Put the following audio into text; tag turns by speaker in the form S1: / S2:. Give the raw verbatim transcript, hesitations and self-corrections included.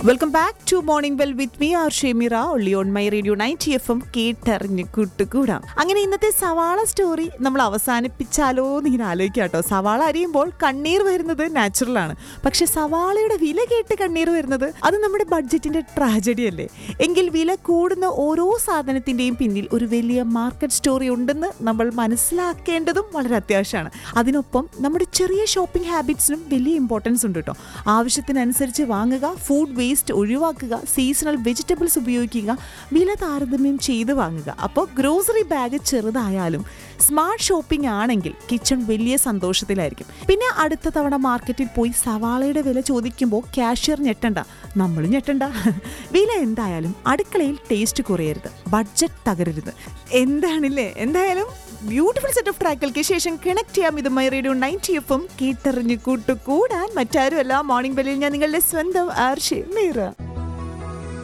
S1: Welcome back to morning bell with me R Shemira only on my radio ninety F M കേട്ടറിഞ്ഞ് കൂട്ടുകൂടാം. അങ്ങനെ ഇന്നത്തെ സവാള സ്റ്റോറി നമ്മൾ അവസാനിപ്പിച്ചാലോ എന്ന് ഇങ്ങനെ ആലോചിക്കാം കേട്ടോ. സവാള അരിയുമ്പോൾ കണ്ണീർ വരുന്നത് നാച്ചുറൽ ആണ്. പക്ഷെ സവാളയുടെ വില കേട്ട് കണ്ണീർ വരുന്നത് അത് നമ്മുടെ ബഡ്ജറ്റിന്റെ ട്രാജഡി അല്ലേ? എങ്കിൽ വില കൂടുന്ന ഓരോ സാധനത്തിന്റെയും പിന്നിൽ ഒരു വലിയ മാർക്കറ്റ് സ്റ്റോറി ഉണ്ടെന്ന് നമ്മൾ മനസ്സിലാക്കേണ്ടതും വളരെ അത്യാവശ്യമാണ്. അതിനൊപ്പം നമ്മുടെ ചെറിയ ഷോപ്പിംഗ് ഹാബിറ്റ്സിനും വലിയ ഇമ്പോർട്ടൻസ് ഉണ്ട് കേട്ടോ. ആവശ്യത്തിനനുസരിച്ച് വാങ്ങുക, ഫുഡ് വേസ്റ്റ് ഒഴിവാക്കുക, സീസണൽ വെജിറ്റബിൾസ് ഉപയോഗിക്കുക, വില താരതമ്യം ചെയ്ത് വാങ്ങുക. അപ്പോൾ ഗ്രോസറി ബാഗ് ചെറുതായാലും സ്മാർട്ട് ഷോപ്പിംഗ് ആണെങ്കിൽ കിച്ചൺ വലിയ സന്തോഷത്തിലായിരിക്കും. പിന്നെ അടുത്ത തവണ മാർക്കറ്റിൽ പോയി സവാളയുടെ വില ചോദിക്കുമ്പോൾ ക്യാഷ്യർ ഞെട്ടണ്ട, നമ്മളും ഞെട്ടണ്ട. വില എന്തായാലും അടുക്കളയിൽ ടേസ്റ്റ് കുറയരുത്, ബഡ്ജറ്റ് തകരരുത്. എന്താണില്ലേ? എന്തായാലും ബ്യൂട്ടിഫുൾ സെറ്റ് ഓഫ് ട്രാക്കുകൾക്ക് ശേഷം കണക്ട് ചെയ്യാം. ഇത് മൈ റേഡിയോ നയൻറ്റി എഫും കേട്ടറിഞ്ഞ് കൂട്ടുകൂടാൻ മറ്റാരും അല്ല. മോർണിംഗ് ബെല്ലിൽ ഞാൻ നിങ്ങളുടെ സ്വന്തം ആർഷി മീറ.